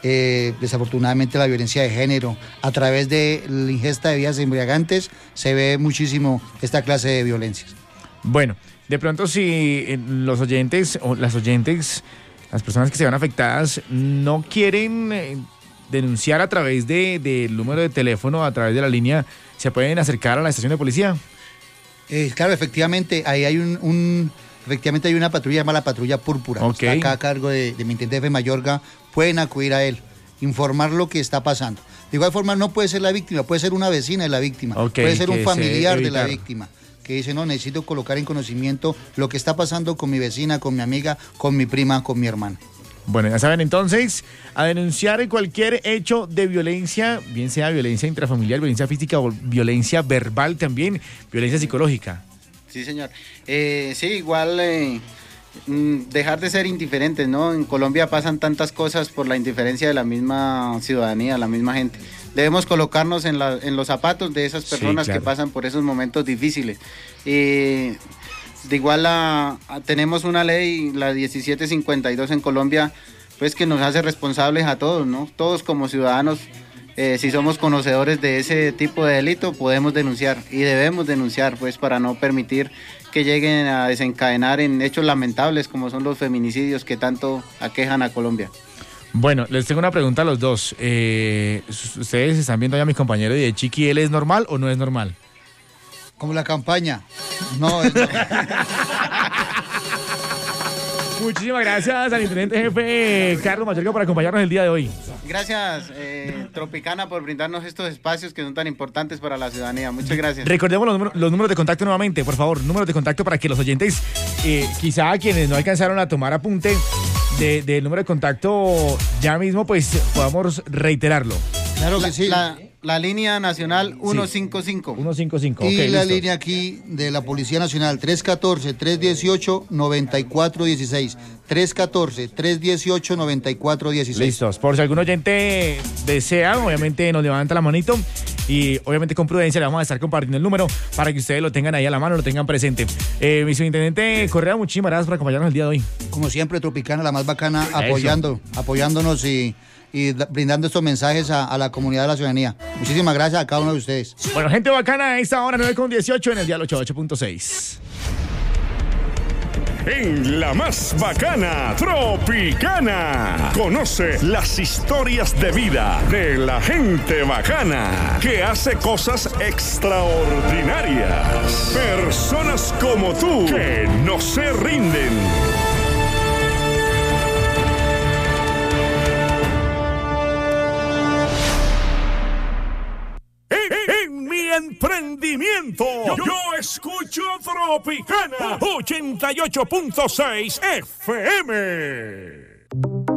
desafortunadamente la violencia de género. A través de la ingesta de bebidas embriagantes se ve muchísimo esta clase de violencias. Bueno, de pronto si los oyentes o las oyentes, las personas que se ven afectadas, no quieren denunciar a través del número de teléfono, a través de la línea, ¿se pueden acercar a la estación de policía? Claro, efectivamente, ahí hay efectivamente hay una patrulla llamada la Patrulla Púrpura. Okay. Está acá a cargo de mi intendente de Mayorga. Pueden acudir a él, informar lo que está pasando. De igual forma, no puede ser la víctima, puede ser una vecina de la víctima, puede ser un familiar de la víctima, que dice, no, necesito colocar en conocimiento lo que está pasando con mi vecina, con mi amiga, con mi prima, con mi hermana. Bueno, ya saben entonces, a denunciar cualquier hecho de violencia, bien sea violencia intrafamiliar, violencia física o violencia verbal también, violencia psicológica. Sí, señor. Sí, igual dejar de ser indiferentes, ¿no? En Colombia pasan tantas cosas por la indiferencia de la misma ciudadanía, la misma gente. Debemos colocarnos en los zapatos de esas personas, sí, claro, que pasan por esos momentos difíciles. De igual tenemos una ley, la 1752 en Colombia, pues que nos hace responsables a todos, ¿no? Todos como ciudadanos, si somos conocedores de ese tipo de delito, podemos denunciar y debemos denunciar, pues para no permitir que lleguen a desencadenar en hechos lamentables como son los feminicidios que tanto aquejan a Colombia. Bueno, les tengo una pregunta a los dos. Ustedes están viendo ya a mi compañero de Chiqui, ¿él es normal o no es normal? Como la campaña. No, es normal. Muchísimas gracias al intendente jefe Carlos Mayorga por acompañarnos el día de hoy. Gracias, Tropicana, por brindarnos estos espacios que son tan importantes para la ciudadanía. Muchas gracias. Recordemos los números de contacto nuevamente, por favor, números de contacto para que los oyentes, quizá quienes no alcanzaron a tomar apunte del número de contacto, ya mismo pues podamos reiterarlo. Claro que sí. La línea nacional 155. 155, y okay, la listo. línea aquí de la Policía Nacional 314-318-9416. 314-318-9416. Listos. Por si algún oyente desea, obviamente nos levanta la manito y obviamente con prudencia le vamos a estar compartiendo el número para que ustedes lo tengan ahí a la mano, lo tengan presente. Mi subintendente Correa, muchísimas gracias por acompañarnos el día de hoy. Como siempre, Tropicana, la más bacana, apoyándonos y brindando estos mensajes a la comunidad de la ciudadanía. Muchísimas gracias a cada uno de ustedes. Bueno, gente bacana, a esta hora 9:18 en el dial 88.6. En la más bacana, Tropicana. Conoce las historias de vida de la gente bacana que hace cosas extraordinarias. Personas como tú que no se rinden. Emprendimiento. Yo escucho Tropicana 88.6 FM.